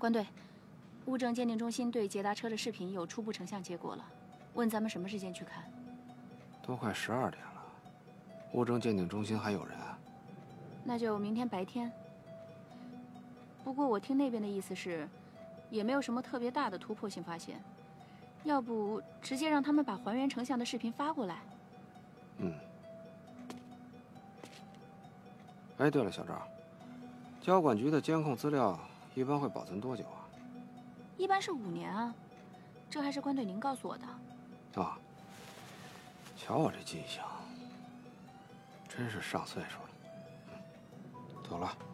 关队，物证鉴定中心对捷达车的视频有初步成像结果了，问咱们什么时间去看？ 都快12点了，物证鉴定中心还有人啊？ 那就明天白天。不过我听那边的意思是，也没有什么特别大的突破性发现，要不直接让他们把还原成像的视频发过来。 嗯。哎，对了，小赵，交管局的监控资料一般会保存多久啊？ 一般是5年啊，这还是关队您告诉我的。 啊，瞧我这记性，真是上岁数了。走了。